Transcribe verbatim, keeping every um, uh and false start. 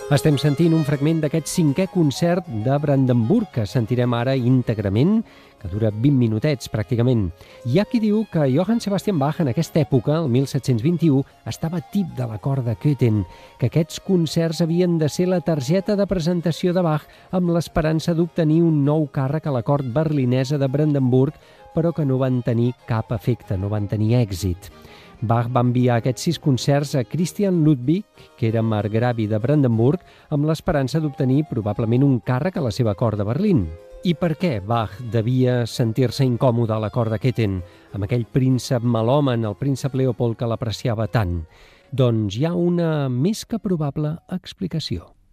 Estem sentint un fragment d'aquest cinquè concert de Brandenburg, que sentirem ara íntegrament, que dura vint minutets pràcticament. Hi ha qui diu que Johann Sebastian Bach en aquesta època, el mil set-cents vint-i-u, estava tip de l'acord de Köthen, que aquests concerts havien de ser la targeta de presentació de Bach amb l'esperança d'obtenir un nou càrrec a la cort berlinesa de Brandenburg, però que no van tenir cap efecte, no van tenir èxit. Bach va enviar aquests sis concerts a Christian Ludwig, que era margravi de Brandenburg, amb l'esperança d'obtenir probablement un càrrec a la seva cort de Berlín. I per què Bach devia sentir-se incòmode a la cort de Köthen, amb aquell príncep melòman, el príncep Leopold, que l'apreciava tant? Doncs hi ha una més que probable explicació.